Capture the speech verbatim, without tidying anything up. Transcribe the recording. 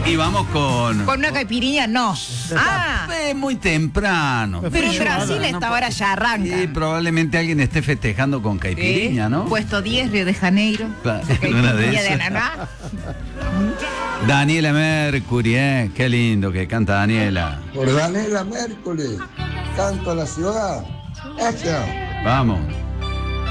Y vamos con... Con una caipirinha, no. Ah, Es muy temprano. pero en Brasil a esta hora ya arranca. Y probablemente alguien esté festejando con caipirinha, ¿no? Puesto diez, Río de Janeiro. Claro, Caipirinha una de de esas. ananá. Daniela Mercury, ¿eh? Qué lindo que canta Daniela. Por Daniela Mercury, canto a la ciudad. Action. Vamos.